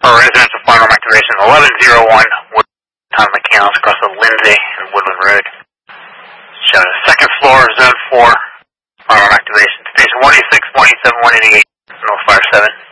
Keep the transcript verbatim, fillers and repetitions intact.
For residential firearm activation, eleven oh one, Wood, Town McCandless, across the Lindsay and Woodland Road. Show second floor, zone four, firearm activation. Station one eighty-six, one eighty-seven, one eighty-eight, North Fire seven.